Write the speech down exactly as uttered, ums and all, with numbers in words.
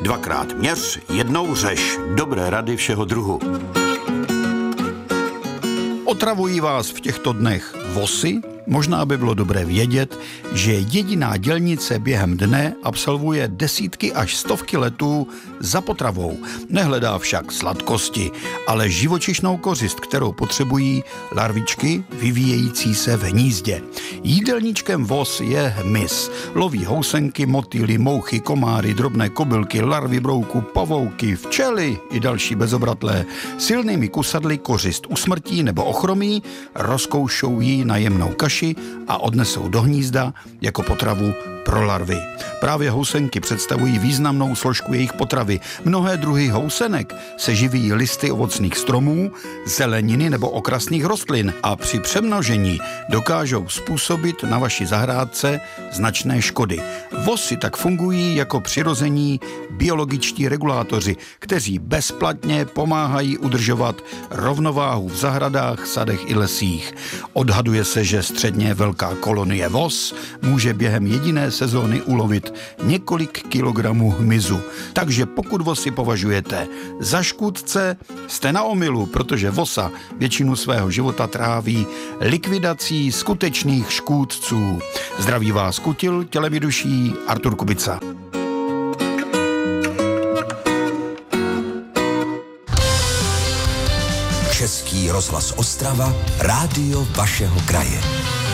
Dvakrát měř, jednou řeš. Dobré rady všeho druhu. Otravují vás v těchto dnech vosy? Možná by bylo dobré vědět, že jediná dělnice během dne absolvuje desítky až stovky letů za potravou. Nehledá však sladkosti, ale živočišnou kořist, kterou potřebují larvičky vyvíjející se v hnízdě. Jídelníčkem vos je hmyz. Loví housenky, motýly, mouchy, komáry, drobné kobylky, larvy brouku, pavouky, včely i další bezobratlé. Silnými kusadly kořist usmrtí nebo ochromí, rozkoušou ji na jemnou kaši a odnesou do hnízda jako potravu pro larvy. Právě housenky představují významnou složku jejich potravy. Mnohé druhy housenek se živí listy ovocných stromů, zeleniny nebo okrasných rostlin a při přemnožení dokážou způsobit na vaší zahrádce značné škody. Vosy tak fungují jako přirození biologičtí regulátoři, kteří bezplatně pomáhají udržovat rovnováhu v zahradách, sadech i lesích. Odhaduje se, že středně velká kolonie vos může během jediné sezóny ulovit několik kilogramů hmyzu. Takže pokud vosy považujete za škůdce, jste na omylu, protože vosa většinu svého života tráví likvidací skutečných škůdců. Zdraví vás kutil, tělem i duší Artur Kubica. Český rozhlas Ostrava, rádio vašeho kraje.